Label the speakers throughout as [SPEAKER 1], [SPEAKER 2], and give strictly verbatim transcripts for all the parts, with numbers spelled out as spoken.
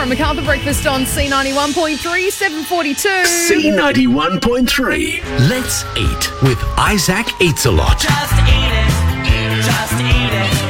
[SPEAKER 1] from MacArthur Breakfast on C ninety-one point three, seven forty-two.
[SPEAKER 2] C ninety-one point three. Let's eat with Isaac Eats a Lot.
[SPEAKER 3] Just eat it. Just eat it.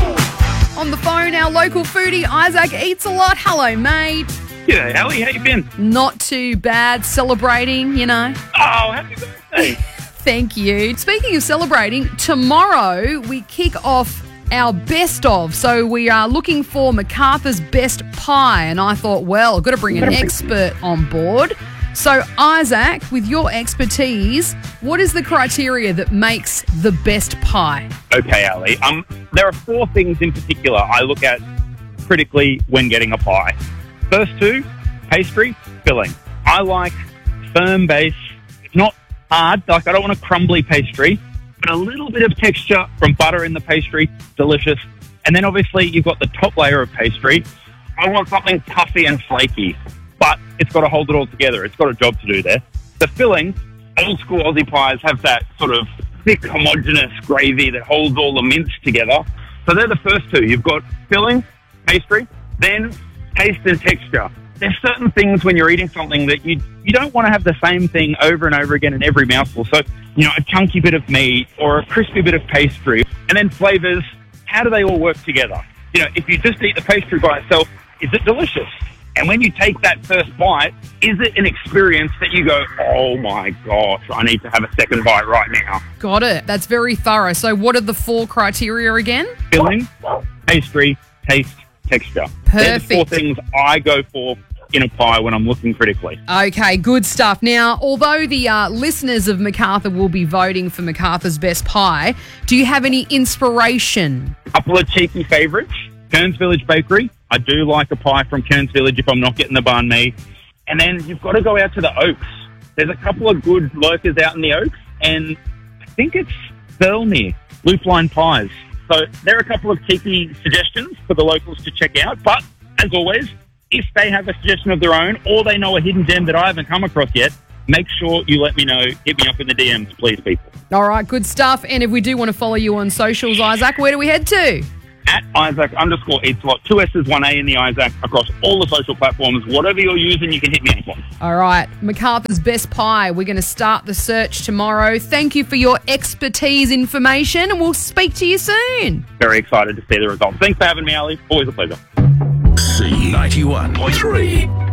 [SPEAKER 3] Oh.
[SPEAKER 1] On the phone, our local foodie, Isaac Eats a Lot. Hello, mate.
[SPEAKER 4] G'day, Ellie. How you been?
[SPEAKER 1] Not too bad. Celebrating, you know.
[SPEAKER 4] Oh, happy birthday.
[SPEAKER 1] Thank you. Speaking of celebrating, tomorrow we kick off our best of. So we are looking for MacArthur's best pie. And I thought, well, I've got to bring an expert on board. So, Isaac, with your expertise, what is the criteria that makes the best pie?
[SPEAKER 4] Okay, Ali. Um, there are four things in particular I look at critically when getting a pie. First two, pastry, filling. I like firm base. It's not hard. Like, I don't want a crumbly pastry, but a little bit of texture from butter in the pastry, delicious. And then, obviously, you've got the top layer of pastry. I want something puffy and flaky, but it's got to hold it all together. It's got a job to do there. The filling, old school Aussie pies have that sort of thick, homogenous gravy that holds all the mince together. So they're the first two. You've got filling, pastry, then taste and texture. There's certain things when you're eating something that you you don't want to have the same thing over and over again in every mouthful. So, you know, a chunky bit of meat or a crispy bit of pastry. And then flavours, how do they all work together? You know, if you just eat the pastry by itself, is it delicious? And when you take that first bite, is it an experience that you go, oh my gosh, I need to have a second bite right now?
[SPEAKER 1] Got it. That's very thorough. So what are the four criteria again?
[SPEAKER 4] Filling, pastry, taste, texture.
[SPEAKER 1] Perfect.
[SPEAKER 4] They're the four things I go for in a pie when I'm looking critically.
[SPEAKER 1] Okay, good stuff. Now, although the uh, listeners of MacArthur will be voting for MacArthur's best pie, do you have any inspiration?
[SPEAKER 4] A couple of cheeky favourites. Kearns Village Bakery. I do like a pie from Kearns Village if I'm not getting the banh mi. And then you've got to go out to the Oaks. There's a couple of good lurkers out in the Oaks, and I think it's Thurlmere, Loop Line Pies. So there are a couple of cheeky suggestions for the locals to check out. But, as always, if they have a suggestion of their own or they know a hidden gem that I haven't come across yet, make sure you let me know. Hit me up in the D Ms, please, people.
[SPEAKER 1] All right, good stuff. And if we do want to follow you on socials, Isaac, where do we head to?
[SPEAKER 4] At Isaac underscore Eats a Lot, two S's, one A in the Isaac, across all the social platforms. Whatever you're using, you can hit me up on.
[SPEAKER 1] All right, MacArthur's best pie. We're going to start the search tomorrow. Thank you for your expertise information, and we'll speak to you soon.
[SPEAKER 4] Very excited to see the results. Thanks for having me, Ali. Always a pleasure.
[SPEAKER 2] C ninety-one point three.